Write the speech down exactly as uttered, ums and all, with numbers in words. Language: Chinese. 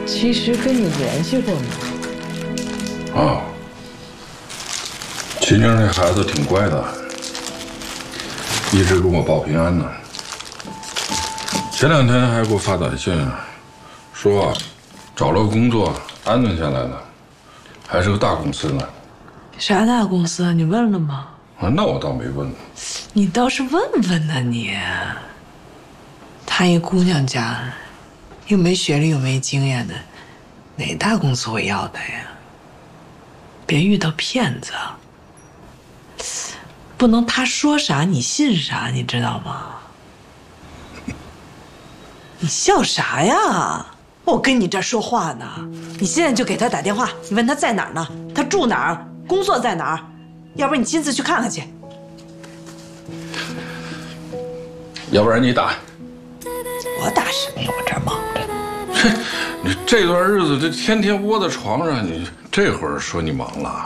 其实跟你联系过吗？ 啊，秦宁那孩子挺乖的，一直跟我报平安呢。前两天还给我发短信，说找了个工作，安顿下来了，还是个大公司呢。 啥大公司啊？你问了吗？ 啊，那我倒没问。 你倒是问问呢你。她一姑娘家，又没学历又没经验的，哪大公司会要她呀？别遇到骗子，不能他说啥你信啥，你知道吗？你笑啥呀？我跟你这说话呢，你现在就给他打电话，你问他在哪儿呢？他住哪儿？工作在哪儿？要不然你亲自去看看去。 要不然你打。 我打什么呀？我这儿忙着呢。 这你这段日子这天天窝在床上，你这会儿说你忙了。